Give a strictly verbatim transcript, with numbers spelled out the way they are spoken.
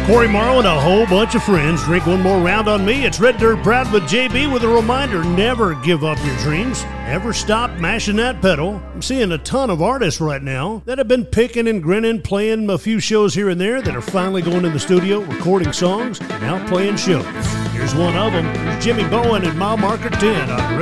Corey Morrow and a whole bunch of friends drink one more round on me. It's Red Dirt Proud with J B with a reminder, never give up your dreams. Never stop mashing that pedal. I'm seeing a ton of artists right now that have been picking and grinning, playing a few shows here and there that are finally going in the studio, recording songs, and now playing shows. Here's one of them. Here's Jimmy Bowen and Mile Marker ten on